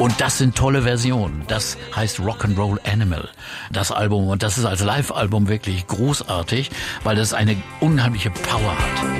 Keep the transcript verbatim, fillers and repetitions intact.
Und das sind tolle Versionen. Das heißt Rock'n'Roll Animal, das Album. Und das ist als Live-Album wirklich großartig, weil das eine unheimliche Power hat.